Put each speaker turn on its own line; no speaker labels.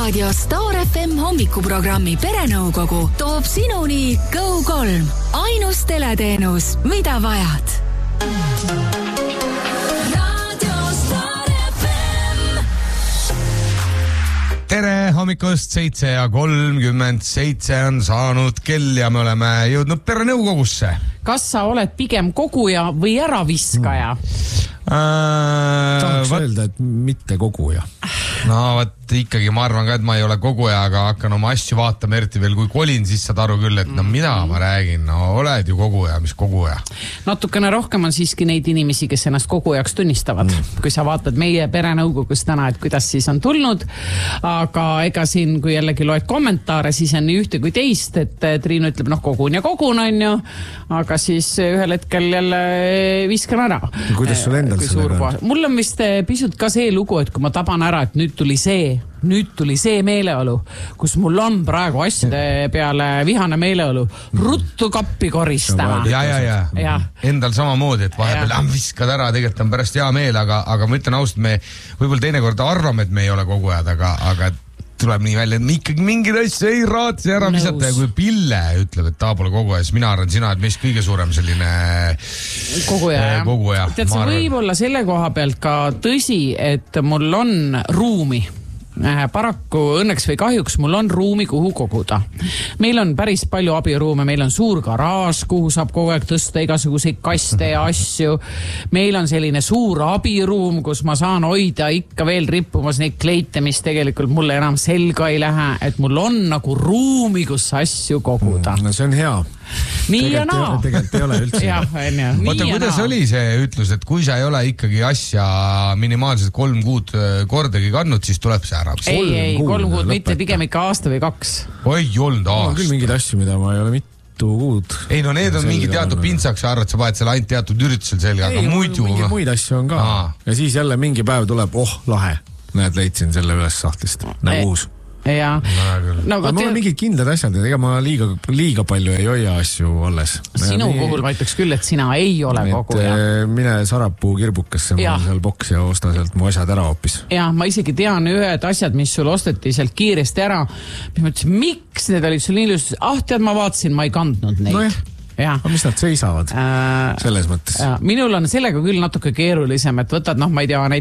Raadio Star FM hommikuprogrammi Perenõukogu toob sinuni Go3. Ainus teleteenus, mida vajad. Raadio Star FM.
Tere hommikust, 7:37 on saanud kell ja me oleme jõudnud Perenõukogusse.
Kas sa oled pigem koguja või äraviskaja?
Tahaks öelda, et mitte koguja.
No võt ikkagi ma arvan ka, et ma ei ole koguja, aga hakkan oma asju vaatama, eriti veel kui kolin, siis saad aru küll, et no mida ma räägin, no oled ju koguja, mis koguja.
Natukene rohkem on siiski neid inimesi, kes ennast kogujaks tunnistavad. Kui sa vaatad meie Perenõukogus täna, et kuidas siis on tulnud, aga ega siin, kui jällegi loed kommentaare, siis on nii ühte kui teist, et Triinu ütleb, kogun ja kogun on ju, aga siis ühel hetkel jälle viskan ära.
Kuidas sul endal sellega on?
Mul on vist pisut ka see lugu, et kui ma taban ära, et nüüd tuli see meeleolu, kus mul on praegu asjade peale vihane meeleolu, ruttu kappi koristama.
Ja. Endal samamoodi, et vahepeal viskad ära, tegelikult on pärast hea meel, aga ma ütlen ausalt, me võib-olla teinekord arvame, et me ei ole kogujad, aga tuleb nii välja, et me ikkagi mingid asju ei raatsi ära visata ja kui Pille ütleb, et ta pole koguja, siis mina arvan sina, et meist kõige suurem selline koguja.
Tead, see võib olla selle koha pealt ka tõsi, et mul on ruumi. Paraku õnneks või kahjuks mul on ruumi, kuhu koguda. Meil on päris palju abiruume, meil on suur garaaž, kuhu saab kogu aeg tõsta igasuguseid kaste ja asju. Meil on selline suur abiruum, kus ma saan hoida ikka veel rippumas neid kleite, mis tegelikult mulle enam selga ei lähe, et mul on nagu ruumi, kus asju koguda.
No see on hea.
Nii ja naa.
Tegelikult ei ole üldse.
Oota, kuidas oli see ütlus, et kui sa ei ole ikkagi asja minimaalselt 3 kuud kordagi kandnud, siis tuleb see ära?
Ei, 3 kuud mitte, pigem ikka aasta või 2.
Oi, olnud aasta.
On küll mingid asju, mida ma ei ole mitu kuud.
Ei, no need on mingi teatud pintsaks, sa arvad, sa paned selle ainult teatud üritusel selga, aga muidu...
Mingi muid asju on ka. Ja siis jälle mingi päev tuleb, lahe. Näed, leidsin selle üles sahtlist. Nagu uus.
Ja.
Aga mul on mingid kindlad asjad, ega ma liiga palju ei hoia asju alles.
Sinu puhul ma ütleks küll, et sina ei ole koguja.
Mine Sarapuu kirbukasse, mul seal boks ja osta sealt mu asjad ära hoopis.
Ja, ma isegi tean ühed asjad, mis sul osteti sealt kiiresti ära. Ma ütlesin, miks need olid sul nii ilus? Tead, ma vaatasin, ma ei kandnud neid.
No aga mis nad seisavad selles mõttes?
Minul on sellega küll natuke keerulisem, et võtad, ma ei tea,